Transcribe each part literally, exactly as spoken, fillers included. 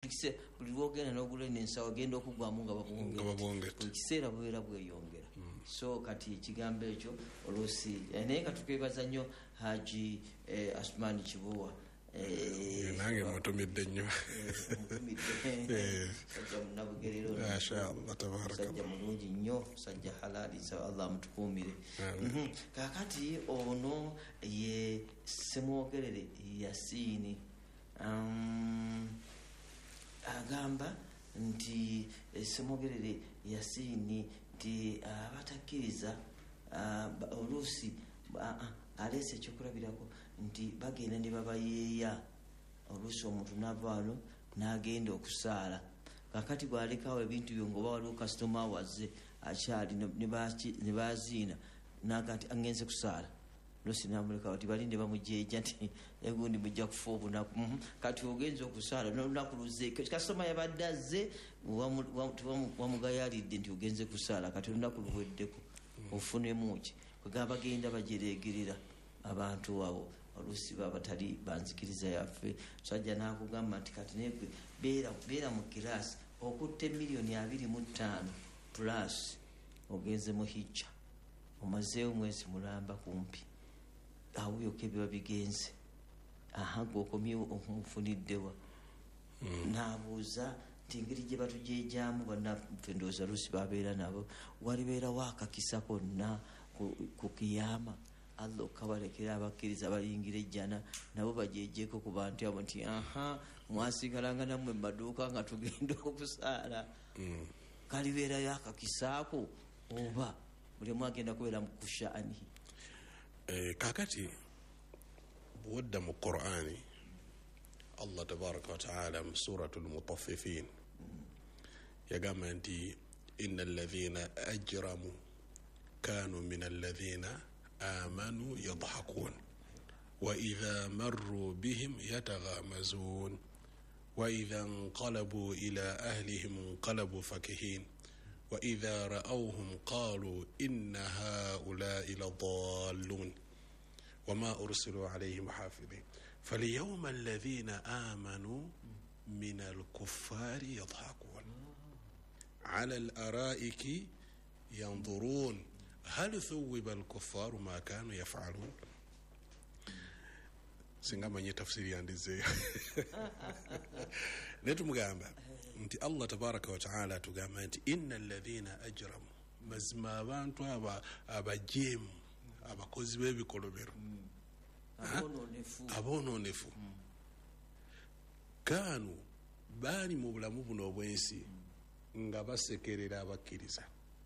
kise buli lwogenda n'ogula n'ensawo genda okugwamu nga babwongera buli kiseera bubeera bweyongera. So kati ekigambo ekyo oluusi naye katukwebaza nnyo Haji Asmani Kibuwa nange mutumidde nnyo sajja munabugerero mashallah tabaraka sajja mulungi nnyo sajja halali sa Allah mutukumire. Kakati ono ye Semwogerere Yasini um, agamba nti Semwogerere Yasini nti abatakkiriza oluusi alese ekyokulabirako nti bagenda ne babayeeya oluusi omuntu navaalo n'agenda okusaala. Kakati bw'alekawo ebintu byo ng'oba waliwo kasitoma wazze akyali ne baziina naga nti agenze kusaala oluusi namulekawo ti balinde bamujeeja nti egundi mujja kufa obunaku. Kati ogenza okusaala n'olunaku luzze kasitoma yabadde azze wamugayalidde nti ogenze kusaala kati olunaku luweddeko ofunemu ki kwegaba bagenda bajeregerera abantu abo oluusi babatali banzikiriza yaffe. Sajja n'akugamba nti kati negwe beera beera mu kiraasi okutte miliyoni abiri mu ttaano plus ogenze mu hijja omazeewo mwezi mulamba kumpi awuyoka ebiba bigenze aha gwokomyewo okumufuniddewa. N'abuuza nti engeri gye batujeejamu bannaffe ndowooza luusi babeera nabo walibeerawo akakisa konna ku kiyama Allah okabalekera abakkiriza bayingira ejjana nabo bajeejeko ku bantu abo nti aha mwasigalanga nammwe maduuka nga tugenda okusaala. Kalibeerayo akakisaako oba buli mwagenda kubeera mu kushaani. Kakati bwodda mu Qur'ani Allah tabaraka wa ta'ala mu suratul Mutaffifin yagamba nti innal ladhina ajramu كانوا من الذين آمنوا يضحكون وإذا مروا بهم يتغامزون وإذا انقلبوا إلى أهلهم انقلبوا فكهين وإذا رأوهم قالوا إن هؤلاء لضالون وما أرسلوا عليهم حافظين فاليوم الذين آمنوا من الكفار يضحكون على الأرائك ينظرون هل ثوب الكفار ما كانوا يفعلون. singama nye tafsiri yandize netu mugamba nti Allah tabaraka wa taala tugamba nti innal ladhina ajramu mazima abantu aba abajemu abakozi b'ebikolobero aboononefu kanu bali mu bulamu buno obwensi nga basekerera abakkiriza.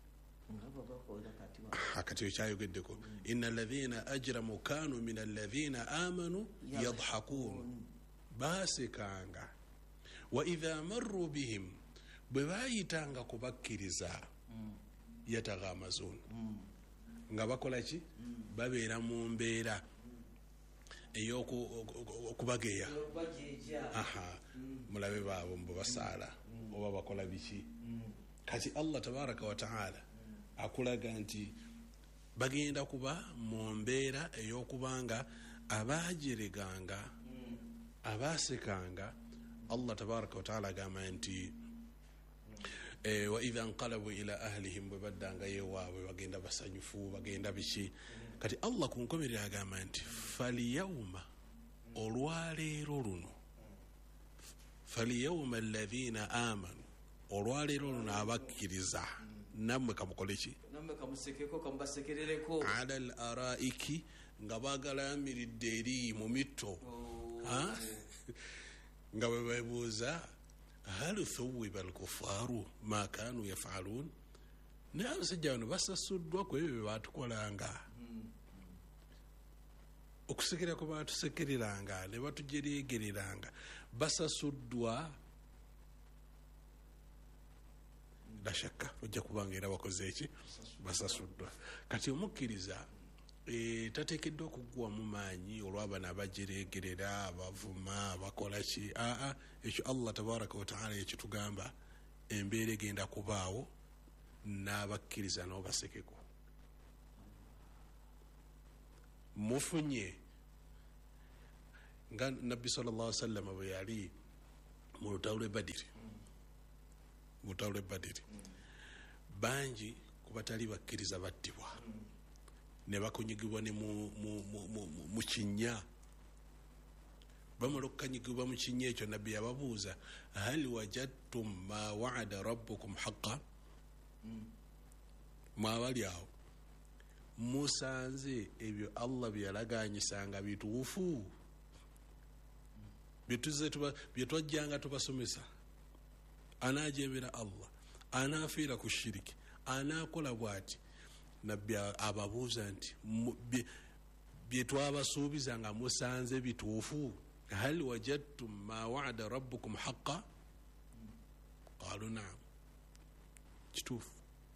Akati kyayogeddeko inna alladhina ajramu kanu min alladhina amanu yadhakun basekanga wa idha marru bihim bwe bayitanga kubakkiriza yataghamazun nga bakola ki babeera mu mbeera eyokubageya aha mulabe baabo mbo basaala oba bakola biki. Kati Allah tabaraka wa taala akulaga nti bagenda kuba mu mbeera ey'okubanga abaajereganga abaasekanga Allah tabaraka wa taala agamba nti wa idha nqalabu ila ahlihim bwe baddanga yewaabwe bagenda basanyufu bagenda biki. Kati Allah ku nkomerero agamba nti falyawma olwaleero luno falyawma alladhina amanu olwaleero luno abakkiriza nammwe kamukole ki nammwe kamusekeko kamubasekerereko ala al araiki nga bagalamiridde eri mu mitto nga bwe beebuuza hal thuwiba al kufaru ma kanu yafalun naye abasajja bano basasuddwa ku ebyo bye baatukolanga okusekera ku baatusekereranga ne batujeregereranga basasuddwa la shakka ojja kubanga era bakoze eki basasuddwa. Kati omukkiriza e, tateekeddwa okuggwa mu maanyi olw'abana abajeregerera abavuma abakola ki aa ekyo Allah tabaraka wa taala ekitugamba embeera egenda kubaawo n'abakkiriza nabo basekeko. Mufunye nga Nabbi sallallahu alaihi wasallam bwe yali mu lutalo lw'e Badiri mu lutalo lw'e Badiri bangi ku batali bakkiriza battibwa ne bakunyigibwa ne mu kinnya. Bamala okukanyigibwa mu kinnya ekyo nabbi yababuuza hal wajadtum ma waada rabbukum haqqan, mwabali awo musanze ebyo Allah bye yalaganyisanga bituufu bye twajjanga tubasomesa? Anaajebera Allah, anaafiira ku shiriki, anaakola bw'ati. Nabbi ababuuza nti bye twabasuubiza nga musanze bituufu? hal wajadtum ma waada rabbukum haqqan qaalu naam, kituufu.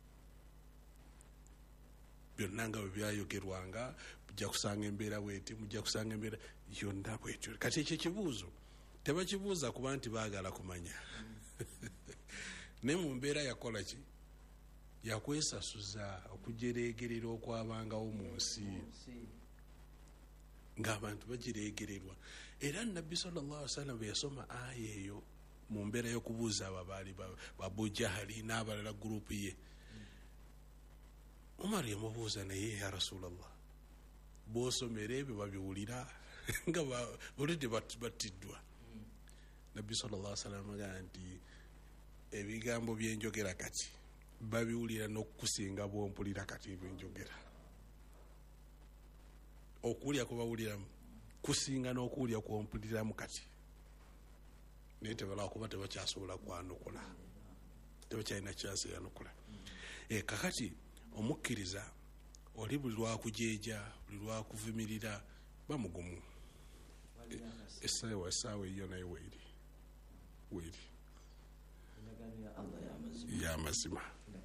Byonna nga bwe byayogerwanga, mujja kusanga embeera bweti, mujja kusanga embeera yonna bwetyo. Kati ekyo kibuuzo tebakibuuza kuba nti baagala kumanya naye mu mbeera yakola ki? Yakwesasuza okujereegerera okwabangawo mu nsi ng'abantu bagireegererwa. Era nabbi sallallahu alaihi wasallam bwe yasoma aya eyo mu mbeera y'okubuuza abo baali Abu Jahali n'abalala gurupu ye, Umar yamubuuza naye ya Rasulallah, bw'osomera ebyo babiwulira nga olidde battiddwa? Nabbi sallallahu alaihi wasallam agamba nti ebigambo byenjogera kati babiwulira n'okusinga bw'ompulira kati byenjogera. Okuwulira kubawuliramu kusinga n'okuwulira kwompuliramu kati. Naye tebalaba kuba tebakyasobola kwanukula, tebakyalina kyansi yanukula. E kakati omukkiriza oli buli lwakujeeja, buli lwakuvumirira bamugumu. Essaawa essaawa eyo naye weeri weeri y'amazima.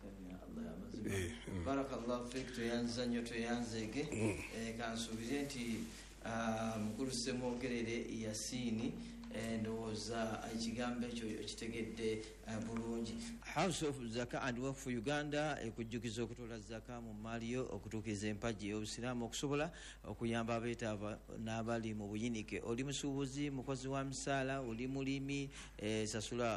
Barakallahu fik, tuyanza nnyo tuyanzege. Kansuubire nti mukulu Ssemwogerere Yasiini ndowooza ekigambo ekyo kitegedde bulungi. House of Zaka and Work for Uganda ekujjukiza okutoola zaka mu maaliyo okutuukiriza empagi y'obusiraamu okusobola okuyamba abeetaavu n'abali mu buyinike. Oli musuubuzi, mukozi wa misaala, oli mulimi, sasula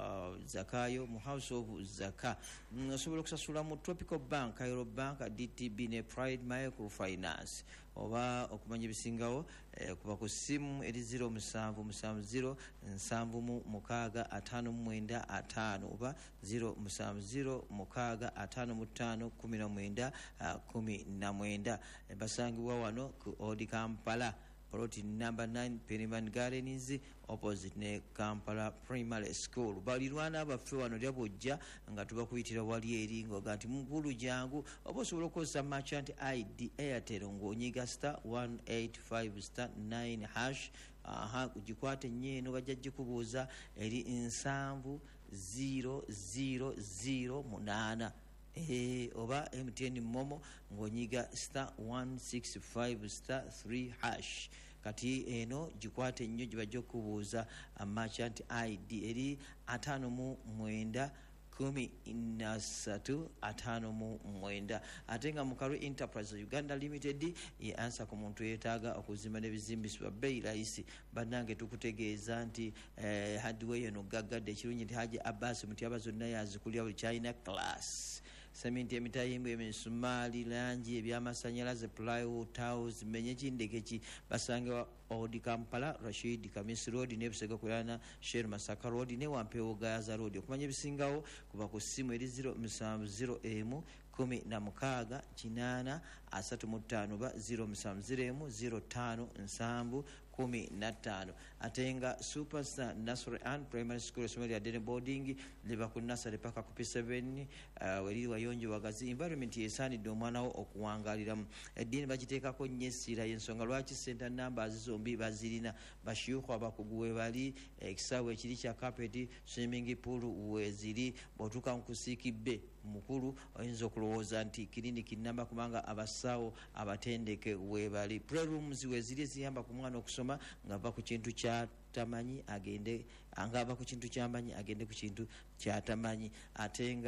zakayo mu House of Zaka. Osobola okusasula mu Tropical Bank, Cairo Bank, D T B ne Pride Microfinance. Oba okumanya ebisingawo kuba ku ssimu eri zero musanvu musanvu zero nsanvu mu mukaaga ataano mu mwenda ataano oba zero musanvu zero mukaaga ataano mu ttaano kumi na mwenda kumi na mwenda. Basangibwa wano ku Odi Kampala, plot number nine, Periman Gardens, opposite ne Kampala Primary School. Balirwana baffe wano lyabojja nga tubakuyitira wali eri ng'oga nti mukulu jangu oba osobola okukozesa merchant I D Airtel ng'onyiga star one eight five star nine hash. Aha, kugikwate nyeeno bajja gikubuuza eri nsanvu zero zero zero munaana. Eh, oba M T N Momo ng'onyiga star one six five star three hash. Kati eno gikwate nnyo gibajja okubuuza merchant I D eri ataano mu mwenda kumi na ssatu ataano mu mwenda. Ate nga Mukaru Enterprise Uganda Limited ye ansa ku muntu yeetaaga okuzimba n'ebizimbisibwa bbeeyi layisi. Bannange tukutegeeza nti eh, hardware eno gaggadde ekirungi nti Haji Abbas Mutyaba zonna yazikulira buli kyalina class. Sementi, emitayimbwa, emisumaali, langi, ebyamasannyalaze, plywood, tiles, menye kindeke ki basangewa Odi Kampala, Rashid Kamisi Road ne Busega Kulana, Sher Masaka Road ne Wampewo Gaza Road. Okumanya ebisingawo kuba ku ssimu eri zero musanvu zero emu kumi na mukaaga kinaana asatu mu ttaano ba zero musanvu zero emu zero ttaano nsanvu kumi na ttaano. Ate nga Superstar Nursery and Primary School essomero lya Dene Boarding liba ku nursery paka ku P seven uh, weri wayonjo wagazi. Environment yesaanidde omwana wo okuwangaaliramu. Eddiini bagiteekako nnyo essira y'ensonga lwaki center numbers zombi bazirina. Bashyuhu abakugu we bali, ekisaawe ekiri kya carpet, swimming pool weeziri. Bw'otuuka mu kusiikibbe mukulu oyinza okulowooza nti kiriniki nnamba kubanga abasawo abatendeke we bali. Playrooms weeziri eziyamba ku mwana okusoma ng'ava ku kintu kyatamanyi agende ng'ava ku kintu kyamanyi agende ku kintu kyatamanyi. Ate nga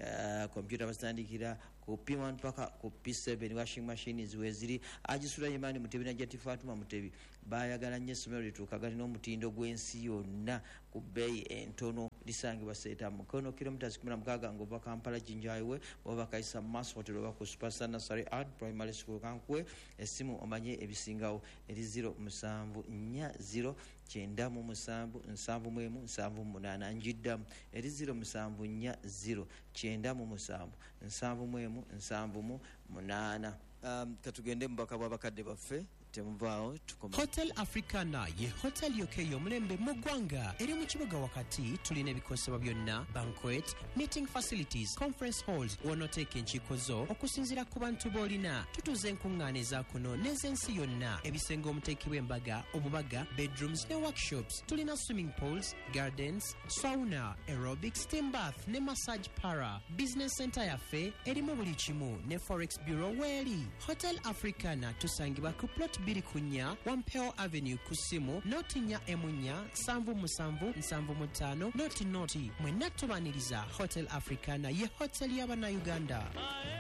computer basitandikira ku P one paka ku P seven washing machines weziri ajisula Imani Mutebi na Jati Fatuma Mutebi bayagala nnyo essomero lituukagali n'omutindo gw'ensi yonna ku bbeeyi entono lisangibwa seeta mukono kilometers kumi na mukaaga ng'ova Kampala Jinja Highway oba Kaisa Mass Hotel oba ku Superstar Nursery and Primary School Kankwe. Essimu omanye ebisingawo eri zero musanvu nnya zero kyenda mu musanvu nsanvu mu emu nsanvu mu munaana njiddamu eri zero musanvu nnya zero kyenda mu musanvu nsanvu mu emu nsanvu mu munaana. Um, katugende mubaka bw'abakadde baffe temuvaawo tukoma. Hotel Africana ye hotel yokeyo mulembe mu ggwanga eri mu kibuga wakati. Tulina ebikosebwa byonna: banquet, meeting facilities, conference halls wonooteeka enkiiko zo okusinziira ku bantu b'olina. Tutuuza enkuŋŋaana eza kuno n'ez'ensi yonna, ebisenge omuteekebwa embaga, obubaga, bedrooms ne workshops. Tulina swimming pools, gardens, sauna, aerobics, steam bath ne massage para. Business center yaffe erimu buli kimu ne forex bureau weeri. Hotel Africana tusangibwa ku plot biri kunya Wampeo Avenue kusimu noti nya emunya sanvu musanvu nsanvu mutano noti noti. Mwenna tubaniriza Hotel Africana ye hotel y'abana Uganda.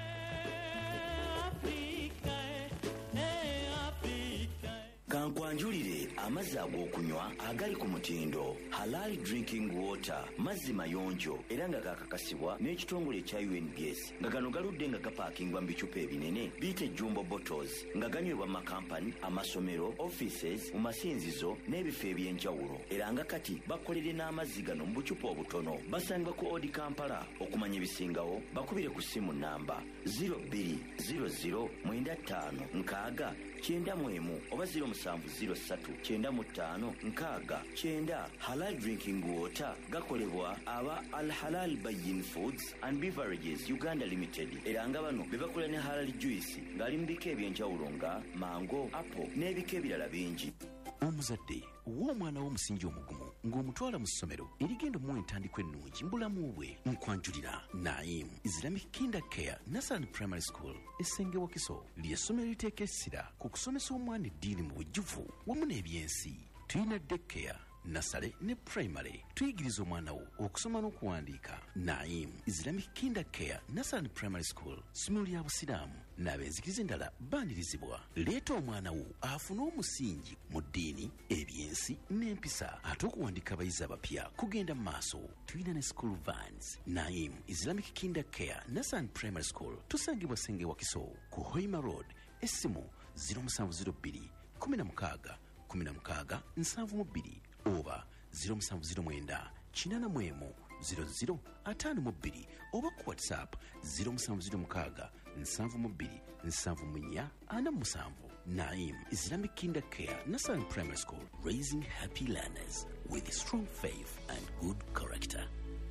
Kankwanjulire amazzi ag'okunywa agali ku mutindo Halal Drinking Water, mazzi mayonjo era nga gakakasibwa n'ekitongole ekya U N B S nga gano galudde nga gapaakingwa mu bicupa ebinene biyite jumbo bottles nga ganywebwa mu makampani, amasomero, offices, mu masinzizo n'ebifo eby'enjawulo era nga kati bakolere n'amazzi gano mu bucupa obutono. Basangibwa ku Odi Kampala. Okumanya ebisingawo bakubire ku ssimu namba zero two zero zero nine five nkaaga kyenda mu emu oba zero musanvu zero ssatu kyenda mu ttaano nkaaga kyenda. Halal Drinking Water gakolebwa aba Al Halal Bayin Foods and Beverages Uganda Limited era nga bano be bakola ne Halal Juice ng'ali mu bika eby'enjawulo nga mango, apple n'ebika ebirala bingi. Omuzadde w'omwana w'omusingi omugumu ng'omutwala mu ssomero erigenda omuwa entandikwa ennungi mu bulamu bwe. Nkwanjulira Naim Islamic Kinder Care Nursery and Primary School essenge Wakiso ly'essomero liteeka essira ku kusomesa omwana eddiini mu bujjuvu wamu n'ebyensi. Tuyina daycare, nasale ne primary. Tuyigiriza omwana wo okusoma n'okuwandiika. Naim Islamic Kinder Care Nursery and Primary School ssomero lya busiraamu n'abenzikiriza endala baanirizibwa. Leeta omwana wo afune omusingi mu ddiini, ebyensi n'empisa ate okuwandiika abayizi abapya kugenda mu maaso. Tuyina ne school vans. Naim Islamic Kinder Care Nursery and Primary School tusangibwa Senge Wakiso ku Hoima Road. Essimu zero seven zero two kumi na mukaaga kumi na mukaaga nsanvu mu bbiri oba zero seven zero nine kinana mu emu zero zero ataano mu bbiri oba ku WhatsApp zero seven zero mukaaga nsanvu mu bbiri nsanvu mu nnya ana mu musanvu. Naim Islamic Kinder Care Nursery and Primary School, raising happy learners with strong faith and good character.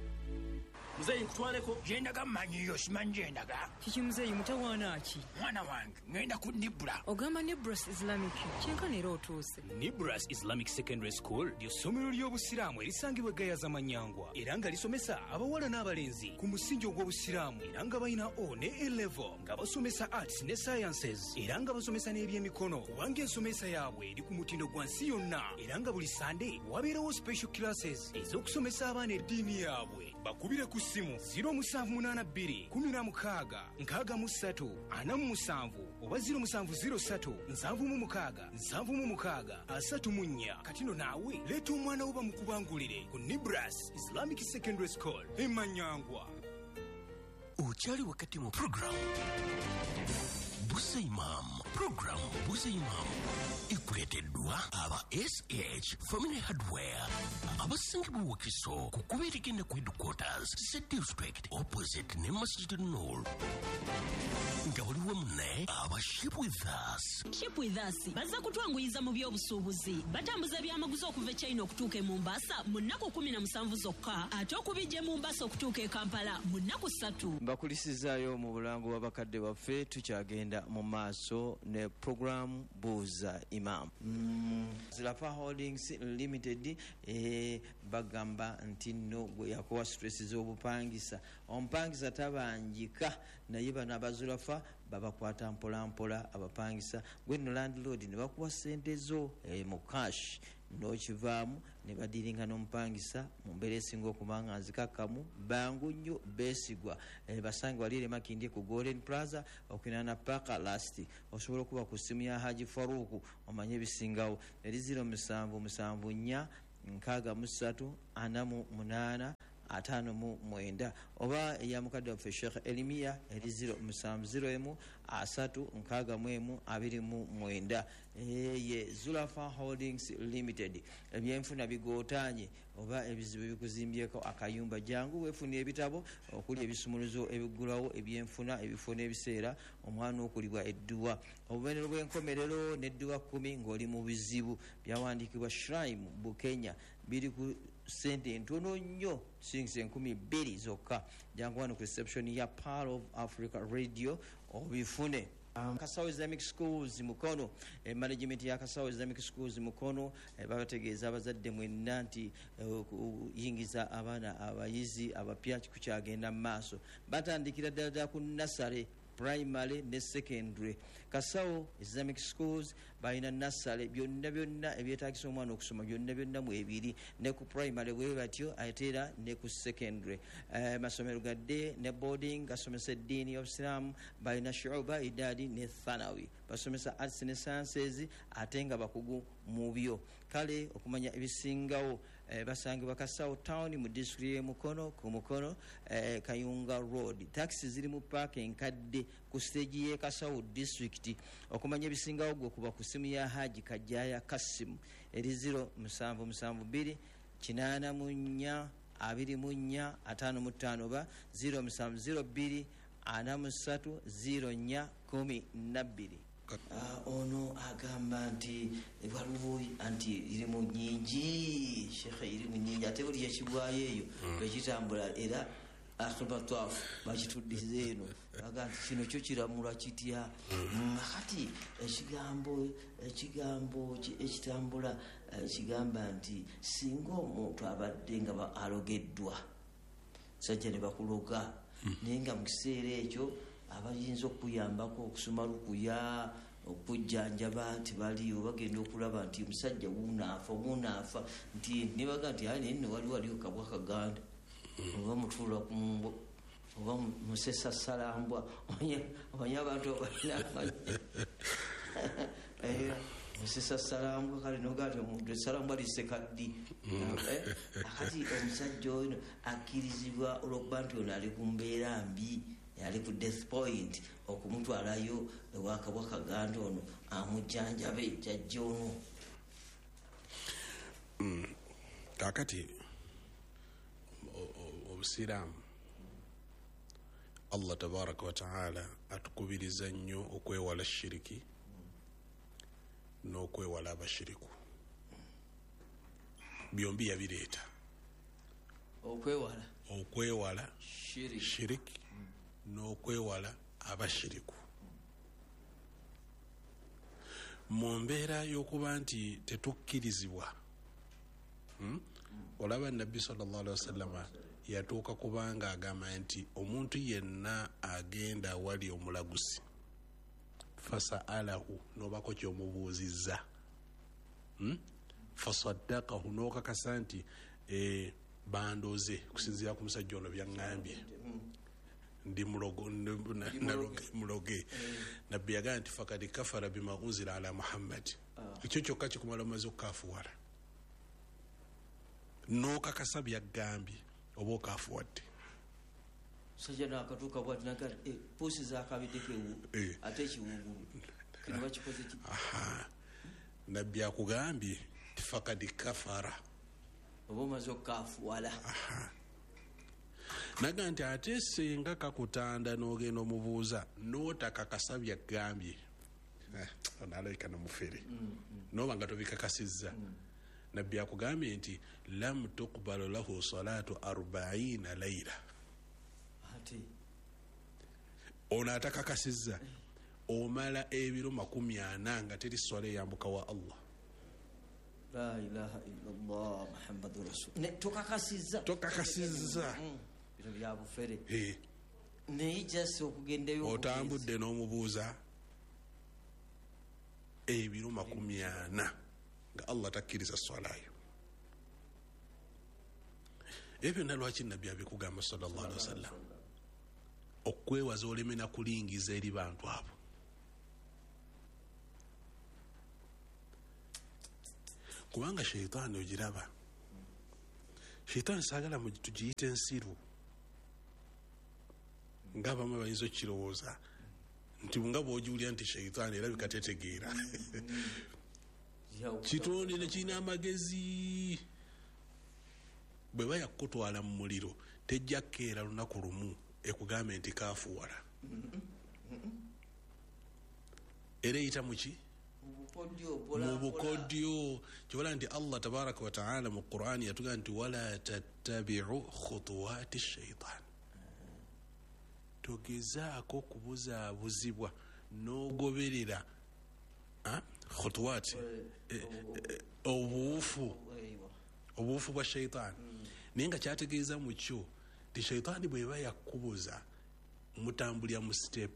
Muzeyi nkutwaleko yendaga manyiyo simanyi yendaga kiki muzeyi mutawaana ki mwana wange ngenda ku Nibra. Ogamba Nibras Islamic kyenkana era otuuse. Nibras Islamic Secondary School ly'essomero ly'obusiraamu erisangibwa Gayaza Manyangwa era nga lisomesa abawala n'abalenzi ku musingi ogw'obusiraamu era nga balina O ne A level nga basomesa arts ne sciences era nga basomesa n'ebyemikono kubanga ensomesa yaabwe eri ku mutindo gwa nsi yonna era nga buli Sunday wabeerawo special classes ez'okusomesa abaana eddiini yaabwe. Bakubire ku simu zero musanvu munaana bbiri kumi na mukaaga nkaaga mu ssatu ana mu musanvu oba zero musanvu zero ssatu nsanvu mu mukaaga nsanvu mu mukaaga asatu mu nnya. Katino naawe leeta omwana wo bamukubangulire ku Nibras Islamic Secondary School e Manyangwa. Okyali wakati mu program Busa Imam. Program Busa Imam ikuleteddwa aba S H Family Hardware abasinga Wakiso ku kubeerigenda ku headquarters Set District opposite ne Masjid Noor. Nga waliwo mune aba Ship with Us. Ship with Us baza kutwanguyiza mu by'obusuubuzi batambuza byamaguzi okuva e China okutuuka e Mombasa mu nnaku kumi na musanvu zokka ate okubijja e Mombasa okutuuka e Kampala mu nnaku ssatu. Mbakulisizaayo mu bulango bw'abakadde baffe tukyagenda mu maaso ne program Buuza Imam. Mm, Zulafa Holdings Limited eh, bagamba nti nno gwe yakuwa stress z'obupangisa omupangisa tabanjika naye bano abazulafa babakwata mpolampola abapangisa gweno landlord ne bakuwa sente zo eh, mu cash nokivaamu ne badiringa n'omupangisa mu mbeera esinga okubanga nzikakkamu bangu nnyo beesigwa eh, basange waliire makindye ku Golden Plaza okwinana paka last osobola okuba ku ssimu ya Haji Faruku omanye ebisingawo eri ziro musanvu musanvu nnya nkaaga mu ssatu ana mu munaana atano mu mwenda oba eya mukadde waffe Sheikh Elimiya eri ziro musanvu ziro emu asatu nkaaga mu emu abiri mu mwenda ye Zulafa Holdings Limited ebyenfuna bigootanye oba ebizibu bikuzimbyeko akayumba jangu wefuna ebitabo okuli ebisumuluzo ebigulawo ebyenfuna ebifo n'ebiseera omwana okulibwa edduwa obubenero bw'enkomerero n'edduwa kumi ng'oli mu bizibu byawandiikibwa Shrine Bukenya biri ku sente ntono nnyo sings enkumi bbiri zokka jangu wano ku reception ya Pearl of Africa Radio obifune. Um, Kasawo Islamic Schools Mukono eh, management ya Kasawo Islamic Schools Mukono eh, babategeeza abazadde mwenna nti eh, kuyingiza abaana abayizi abapya kukyagenda mu maaso batandikira ddala ku nasale primary ne secondary. Kasawo Islamic Schools balina nasale byonna byonna ebyetaagisa omwana okusoma byonna byonna mu ebiri ne ku primary bwe batyo ate era ne ku secondary. Eh, masomero gadde ne boarding gasomesa eddiini y'obusiraamu balina shuuba idadi ne thanawi basomesa arts ne sciences ate nga bakugu mu byo. Kale okumanya ebisingawo eh, basangibwa Kasawo town mu district y'e Mukono ku Mukono eh, Kayunga Road. Taxi ziri mu park enkadde ku stage y'e Kasawo district. Okumanya ebisingawo gwe kuba ku simu ya Haji Kajaya Kasim eri ziro musanvu musanvu bbiri kinaana mu nnya abiri mu nnya ataano mu ttaano ba ziro musanvu ziro bbiri ana mu ssatu ziro nnya kumi na bbiri. Uh, ono agamba nti waliwo anti irimu nyingi shekhe irimu nyingi ate buli yakibwayo eyo bwekitambula era akhibatwafu bakituddize eno aga nti kino kyo kiramula kitya kati ekigambo ekigambo ekitambula kigamba nti singa omuntu abadde nga alogeddwa sajja ne bakuloga naye nga mu kiseera ekyo abayinza okuyambako okusoma lukuya okujjanjaba nti baliyo bagenda okulaba nti omusajja wuunaafa wuunaafa nti nibaga nti ayi naye nno wali waliyo kabwa kaganda oba mutuula kumumbo oba musesa salambwa omanye abantu abalina musesa salambwa kale nogati omuntu salambwa lisekaddi akati omusajja oyo akkirizibwa olwokuba nti ono ali ku mbeera mbi yali ku death point okumutwalayo ewakabwa kaganda ono amujjanjabe jajja ono. Kakati obusiraamu Allah tabaraka wa taala atukubiriza nnyo okwewala shiriki n'okwewala abashiriku byombi yabireeta okwewala okwewala shiriki n'okwewala abashiriku mu mbeera y'okuba nti tetukkirizibwa. hmm? olaba nabbi sallallahu alaihi wasallama yatuuka kubanga agamba nti omuntu yenna agenda wali omulaguzi fasaalahu n'obako kyomubuuzizza hmm? fasaddaqahu n'okakasa nti eh, bandoze kusinziira ku musajja ono byaŋŋambye ndi mulogo muloge nabbi yagamba nti fakad kafara bima unzila ala Muhammad. Ekyo kyokka kikumala omaze okukaafuwala n'okakasa byagambye oba okaafuwadde. Sajja nakatuuka bwati naga puusi zaakabiddeko ewu ate ekiwungulu kino bakikoze ki? Nabbi akugambye ti fakad kafara oba omaze okukaafuwala. Naga nti ate senga kakutanda n'ogenda omubuuza n'otakakasa byagambye onaalabika nomufere noba nga tobikakasizza. Nabbi akugambye nti lam tuqbalu lahu salatu arbaina laila. Ono atakakasizza omala ebiro makumi ana nga teri swala eyambuka wa Allah. La ilaha illallah Muhammadur Rasul. Ne tokakasizza tokakasizza bino bya bufere. eh naye just okugendayo otambudde n'omubuuza ebiro makumi ana nga Allah takkiriza swalayo. Ebyo byonna lwaki nabbi abikugamba sallallahu alaihi wasallam? Okwewaza oleme na kulingiza eri bantu abo. Kubanga sheitaani ogiraba, sheitaani saagala tugiyite ensiru nga abamu bayinza okukirowooza nti nga bw'ogiwulira nti sheitaani erabika tetegeera. Kitonde ne kirina amagezi. Bwe bayakutwala mu muliro tejja kkeera lunaku lumu ekugambe nti kaafuwala. Era eyita muki? Mu bukodyo. Kyobola nti Allah tabaraka wa taala mu Qur'ani yatuga nti wala tattabi'u khutuwati shaitan. Togezaako kubuzaabuzibwa n'ogoberera khutuwati obuufu obuufu bwa shaitaani. Naye nga kyategeeza mu kyo ti shaitaani bweba yakkubuza mutambulira mu step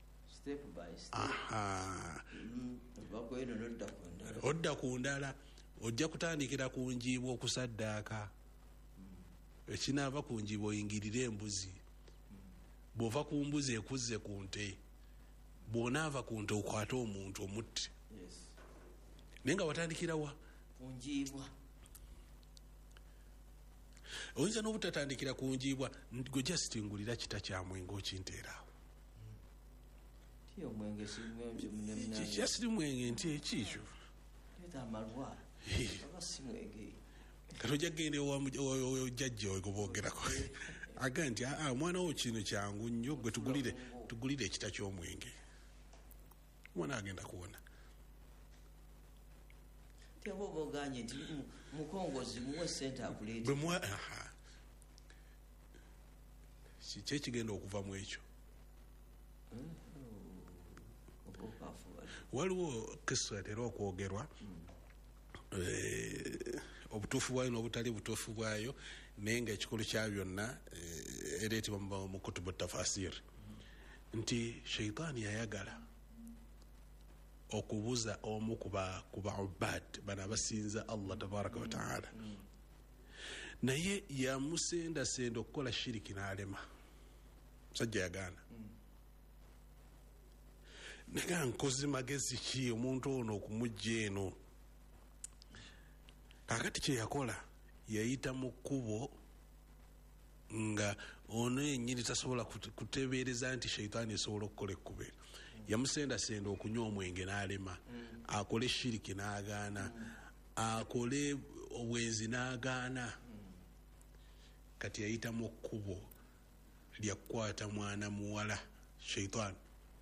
odda ku ndala. Ojja kutandikira ku njiibwa okusaddaaka. Ekinaava ku njiibwa oyingirire embuzi. Bw'ova ku mbuzi ekuzze ku nte, bw'onaava ku nte okwate omuntu omutte. Naye nga watandikira wa? Ku njiibwa. Oyinza n'obutatandikira ku njiibwa, gwe just ngulira kita kya mwenge okinteeraawo. Just mwenge nti ekikyo. Kati ojja kgenda ojjajja we guboogerako aga nti omwana wo kino kyangu nnyo gwe tugulire tugulire ekita ky'omwenge. Omwana agenda kuwona. Tebo boganye nti mukongozi muwe sente akulete. Bwe mwa aha. Kiki ekigenda okuva mu ekyo? Waliwo kisa era okwogerwa obutuufu bwayo n'obutali butuufu bwayo, naye nga ekikulu kya byonna ereetebwa mu kutubu tafasiri nti sheitaani yayagala okubuza omu kuba kuba ubad bano abasinza Allah tabaraka wa taala, naye yamusendasenda okukola shiriki n'alema. Musajja yagaana. Naga nkozi magezi ki omuntu ono okumujja eno? Kakati kye yakola yayita mu kkubo nga ono yennyini tasobola kuteebereza nti sheitaani esobola okukola ekkubo. Yamusendasenda okunywa omwenge n'alema, akole shiriki n'agaana, akole obwenzi n'agaana. Kati yayita mu kkubo lyakukwata mwana muwala sheitaani.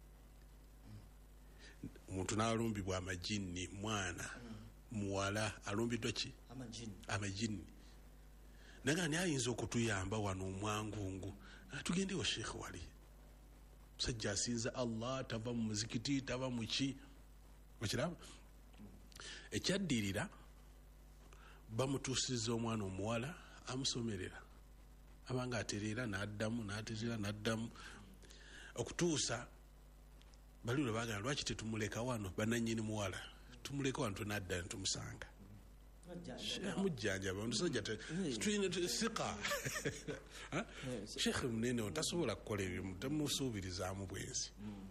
Omuntu n'alumbibwa amajini, mwana muwala alumbiddwa ki? Amajini. Amajini. Naga ni ayinza okutuyamba wano omwangungu. Tugendeyo Sheikh wali. Musajja asinza Allah, tava mu muzikiti, tava mu ki. Okiraba? Ekyaddirira bamutuusizza omwana omuwala amusomerera. Abanga atereera n'addamu, n'atereera n'addamu. Okutuusa bali lwe baagala lwaki tetumuleka wano banannyini muwala. Tumuleka wano tunadda tumusanga. Mujjanjaba omusajja tulina sika. Sheikh munene tasobola kukola ebimu, temusuubirizaamu bwenzi.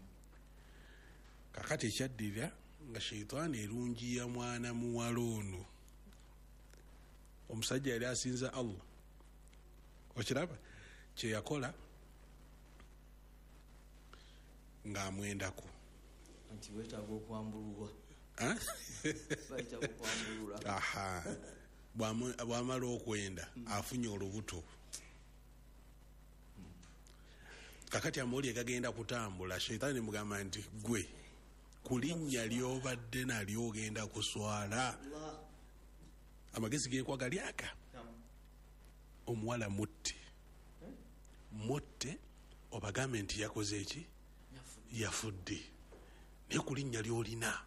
Kakati ekyaddirira nga sheitaani erungiya mwana muwala ono. Omusajja yali asinza Allah. Okiraba kye yakola ng'amwendako nti wetaaga okwambulwa. Aha. Bw'amala okwenda afunye olubuto. Kakati amawulire gagenda kutambula, sheitaani mugamba nti gwe ku linnya ly'obadde nalyo ogenda kuswala. Amagezi g'enkwaga lyaka. Omuwala mutte. Mutte obagambe nti yakoze eki? Yafudde. Naye ku linnya ly'olina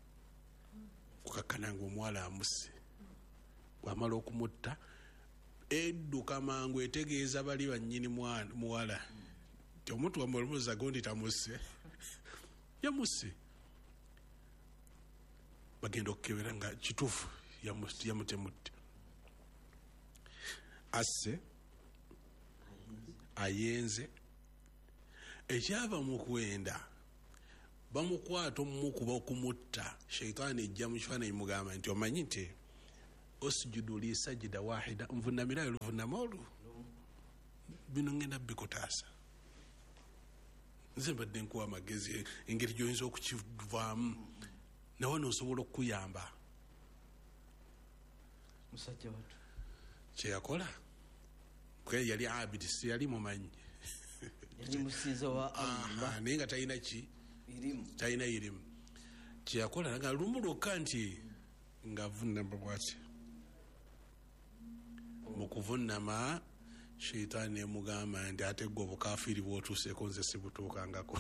kukakkana ng'omuwala amusse. Bw'amala okumutta edduka mangu etegeeza bali bannyini muwala ti omuntu wamulumuza gondi tamusse yamusse bagenda okukebera nga kituufu yamutemutte asse ayenze ekyava mu kwenda bamukwata omumukuba okumutta sheitaani ejja mu kifaananyi mugamba nti omanyi nti osjudu li sajida wahida nvunamirayo luvunama olwo bino ngenda bikutaasa nze mbadde nkuwa amagezi engeri gyoyinza okukivaamu nawe nosobola okukuyamba musajja watu kyeyakola kwe yali abidi si yali mumanyi yali musinza wa Allah naye nga talina ki irimu talina irimu kyeyakola nga lumu lwokka nti nga vunnama bwati mu kuvunnama sheitaani emugamba nti ate gwe obukafiri bwotuuseeko nze sibutuukangako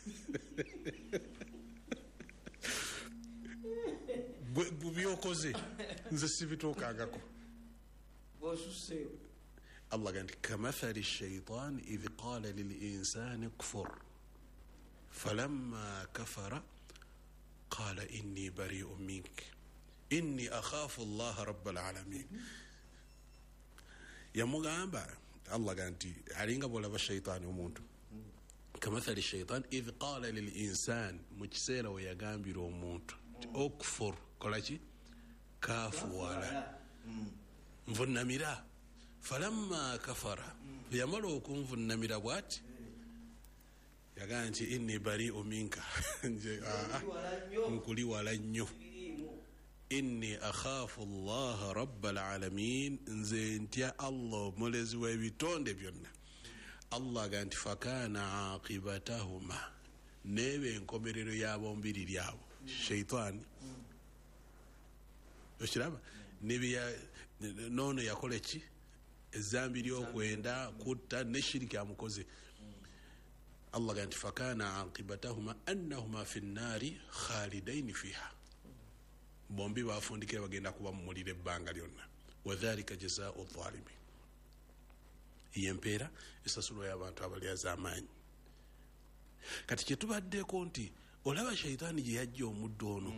byokoze nze sibituukangako Allah gandi kamathali shaitan idh qala lilinsani kfur falamma kafara qala inni bari'un mink inni akhafu allaha rabbal alamin yamugamba Allah gandi alinga bwolaba shaitaani omuntu kamathali shaitan idh qala lilinsani mu kiseera we yagambira omuntu okfur kolaki kafuwala nvunamira falamma kafara yamala okunvunamira bwati yagamba nti inni bari'u minka nkuli wala nnyo inni akhafu allaha rabbal alamin nze ntya Allah omulezi w'ebitonde byonna Allah aga nti fakana aqibatahuma nebe enkomerero yabo mbiri lyabo sheitaani okiraba nebya nono yakola ki ezambi lyokwenda kutta ne shiriki amukoze Allah ganti fakana aqibatahuma annahuma fi nnari khalidaini fiha bombi bafundikira bagenda kuba mu muliro ebbanga lyonna wadhalika jazaa'u dhalimin yempera esasulo y'abantu abalyaza amaanyi kati kyetubaddeko nti olaba shaitaani gye yajja omuddo ono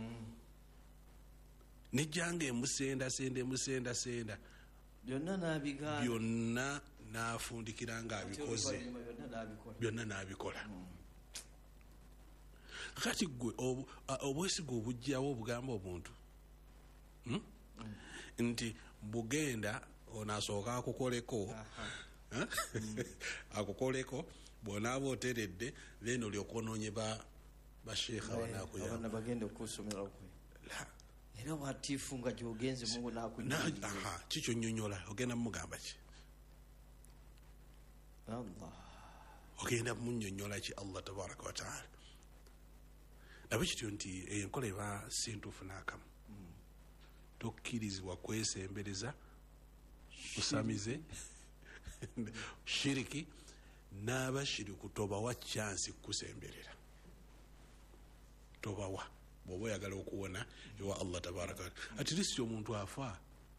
nejjanga emusenda senda emusenda senda byonna nabigaana byonna nafundikira nga abikoze byonna nabikola kati gwe obwesiga obujjawo obugamba obuntu nti bugenda onasooka akukoleko akukoleko bwonaaba oteredde then olyokonoonye basheekha abana bagenda okusomera kwe era watiifu nga gyogenze mungu nakunyinyiza kikyo nnyonnyola ogenda mumugamba ki Allah ogenda munnyonnyola ki Allah tabaraka wataala nabe kityo nti enkola eba sintuufu n'akamu tokkirizibwa kwesembereza usamize shiriki n'abashiriku tobawa chansi kusemberera tobawa bwoba oyagala okuwona ewa Allah tabaraka ati lisi omuntu afa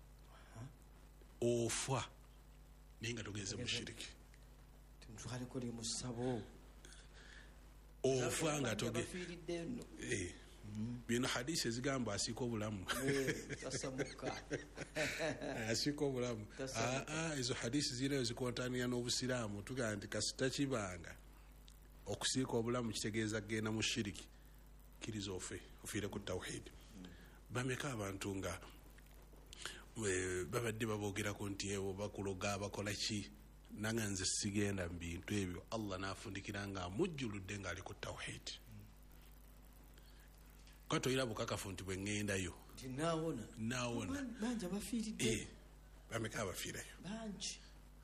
ofa naye nga togenze mu shiriki tukalikole musabo ofa nga toge bino hadisi ezigamba asiika obulamu asiika obulamu ezo hadisi zirayo zikontaniya n'obusiraamu tugamba nti kasita kibanga okusiika obulamu kitegeeza kgenda mu shiriki kiriza ofe ofiire ku tawhidi bameka abantu nga babadde babogerako nti ewo bakuloga bakola ki nanga nze sigenda mu bintu ebyo Allah nafundikira nga amujjuludde ngaali ku tawhidi katoyira bukakafu nti bwengendayo nawona nawona banja bafiiridde bameka abafiirayo banji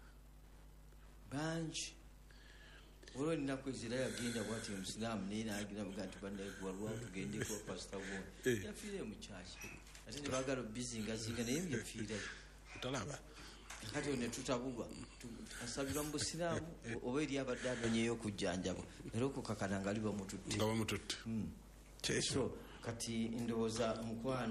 banji olwo ninaku ezira yagenda bwati omusiraamu naye nagira buga nti bandaigwalwa tugendeko pasita wone yafiire mu kyaki ate nebagala obizingazinga naye byafiirayo talaba kati one tutabulwa asabirwa mu busiraamu oba eri abadde adonyeyo okujjanjabwa era okukakana nga ali bamututte nga bamututte so kati ndowooza mukwano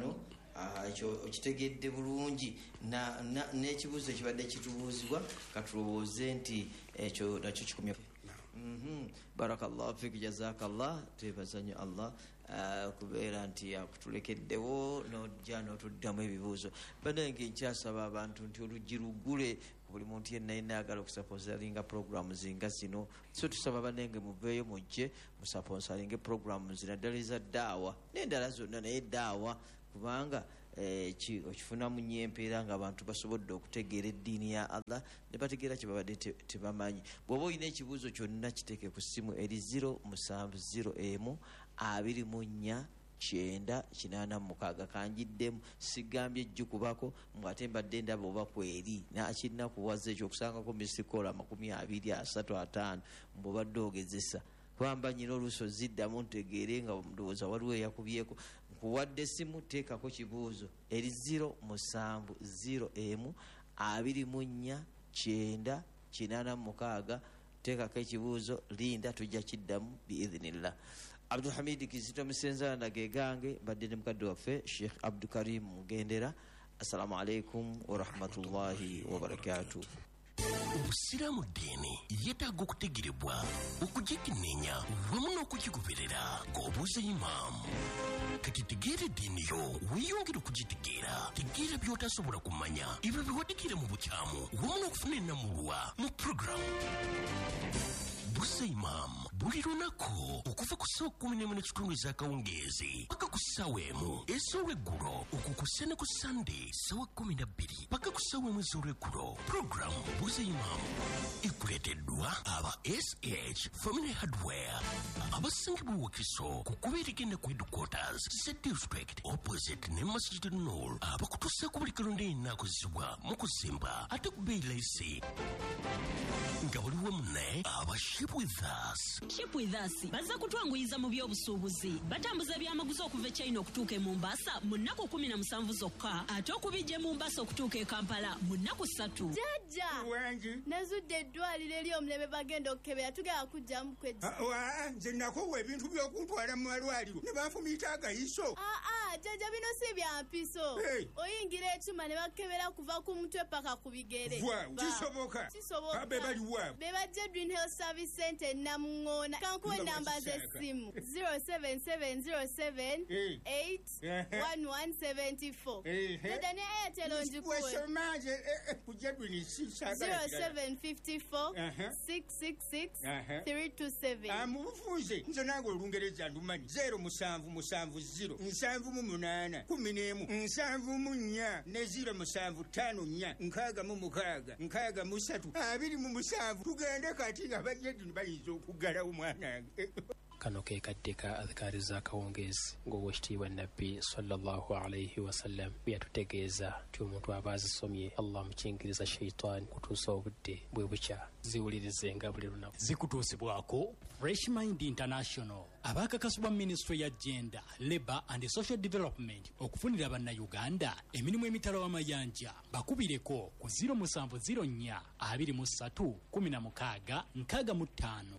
ekyo okitegedde bulungi n'ekibuuzo ekibadde kitubuuzibwa katulowooze nti ekyo nakyo kikomye. Barakallahu fik, jazakallah. twebaza nnyo Allah kubeera nti akutulekeddewo nojja n'otuddamu ebibuuzo. banange nkyasaba abantu nti oluggi lugule buli muntu yenna yenna ayagala okusaponsalinga programu zinga zino, so tusaba banenge muveeyo mujje musaponsalinge programu zina ddala eza ddaawa n'endala zonna, naye ddaawa kubanga okifunamu nnyo empeera ng'abantu basobodde okutegeera eddiini ya Allah ne bategeera kye babadde tebamanyi. bw'oba olina ekibuuzo kyonna kiteeke ku ssimu eri zero musanvu zero emu abiri mu nnya kyenda kinaana mukaaga. kanjiddemu sigambye ejjukubako ng'ate mbadde ndaba oba kweri nakirina kuwaza ekyo okusangako misikola makumi abiri asatu ataano mbw'obadde ogezesa kwamba nyina oluusi oziddamu ntegeere nga ndowooza waliwo eyakubyeko. nkuwadde simu teekako kibuuzo eri zero musanvu zero emu abiri mu nnya kyenda kinaana mukaaga. teekako ekibuuzo, linda tujja kiddamu biidhinillah. Abdulhamid Kizito Musenzana ge gange, badde ne mukadde waffe Sheikh Abdukarim Mugendera. Assalamu alaikum warahmatullahi wabarakatuh. obusiraamu ddiini yeetaaga okutegerebwa, okugikenneenya wamu n'okukigoberera ng'obuuza imaamu. kati tegeera eddiini yo weeyongera okugitegeera. tegeera by'otasobola kumanya ebyo biwadikira mu bukyamu wamu n'okufuna ennamulwa mu puroguramu buuza imaamu buli lunaku okuva ku ssaawa kumi n'emu n'ekitundu ez'akawungeezi paka ku ssaawa emu ez'olweggulo, okukusa ne ku sande ssaawa kumi na bbiri paka ku ssaawa emu ez'olweggulo. puroguramu buuza imaamu ekuleeteddwa aba S H Family Hardware abasangibwa Wakiso ku kubeera egenda ku headquarters z district opposite ne Masjid Nur, abakutuusaako buli kalonda yenna akozesebwa mu kuzimba ate ku bbeeyi layisi nga waliwo munne aba Ship with Us. Ship with Us bazza kutwanguyiza mu by'obusuubuzi. batambuza byamaguzi okuva e China okutuuka e Mombasa mu nnaku kumi na musanvu zokka, ate okubijja e Mombasa okutuuka e Kampala mu nnaku ssatu. Jjajja wangi nazudde eddwaliro eri omulebe bagenda okukebera tugenda kujjamu kweddi. nze nakowa ebintu by'okuntwala mu malwaliro ne banfumiita agayiso. aa jjajja bino si bya mpiso. oyingira ekyuma ne bakebera kuva ku mutwe paka ku bigere. kisoboka kisoboka be baliwa be bajja Green Health Service Center Namungoona. kankuwa enamba z'essimu zero seven seven zero seven eight one one seven four. dada ne Airtel onjikuwe wesomanje kujja Green zero seven five four six six six three two seven. amubufunze nze nange olungereza ndumanyi zero musanvu musanvu ziro nsanvu mu munaana kumi n'emu nsanvu mu nnya ne ziro musanvu ttaano nnya nkaaga mu mukaaga nkaaga mu ssatu abiri mu musanvu. tugende kati nga bajjedini bayinza okuggalawo mwanange. kano ke kadde ka adhikaari z'akawungeezi ng'owekitiibwa nabbi sallallahu alaihi wasallam bye yatutegeeza nti omuntu aba azisomye Allah mukingiriza sheitaani kutuusa obudde bwe bukya ziwulirizenga buli lunaku. zikutuusibwako Fresh Mind International, abaakakasibwa Ministry ya Gender, Labour and Social Development okufunira bannayuganda emirimu emitala w'amayanja. bakubireko ku zero musanvu zero nnya abiri mu ssatu kumi na mukaaga nkaaga mu ttaano